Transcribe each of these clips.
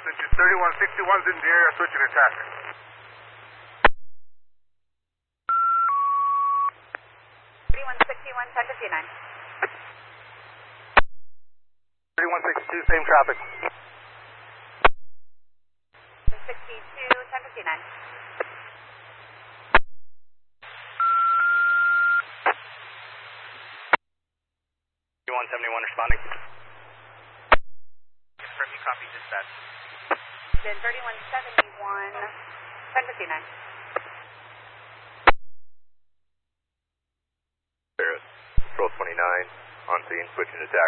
Engine 3161's in the area, switching attack. 3161, 1059. 3162, same traffic. 62, 1059. 3171 responding. Confirm you copy dispatch. Then 3171, 1059. Barrett, Control 29, on scene, switching attack.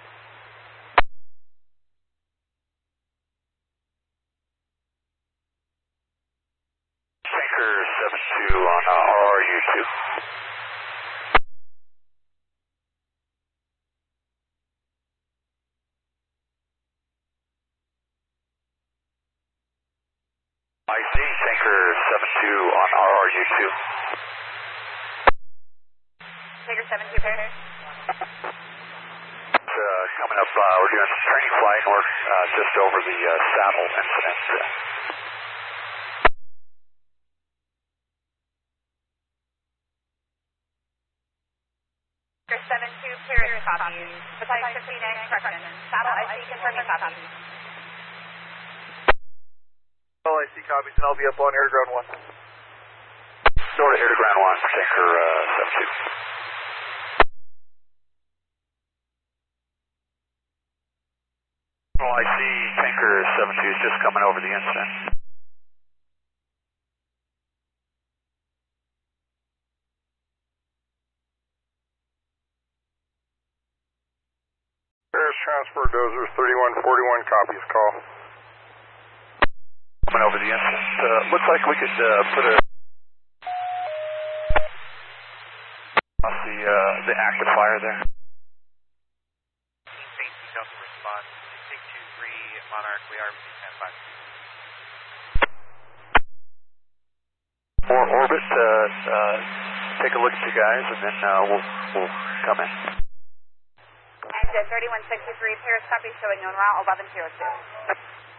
Tanker 72 on RRU2. I see Tanker 72 on RRU2. Taker 72, Paris. Coming up, we're doing some training flight, and we're just over the saddle incident. Taker 72, Paris, copy. Battalion 15, correction. Saddle IC, confirming copy. All I see copies, and I'll be up on air ground 1. Door to air to ground 1 for Tanker 72. Oh, I see Tanker 72 is just coming over the incident. Paris transfer dozers 3141 copies, call. Coming over the incident. Looks like we could put a off the active fire there. Team safety, Delta response. 623 Monarch, we are standby. More orbit, take a look at you guys, and then we'll come in. Engine 3163, Paris, copy, showing on route 1102.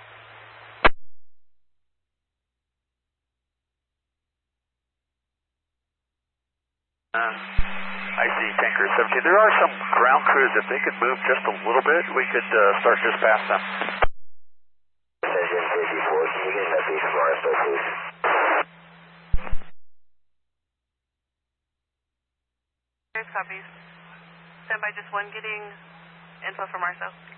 I see Tanker 17. There are some ground crews. If they could move just a little bit, we could start just past them. Engine 54, can you get an update from RSO, please? Paris copies. Stand by just one, getting info from RSO.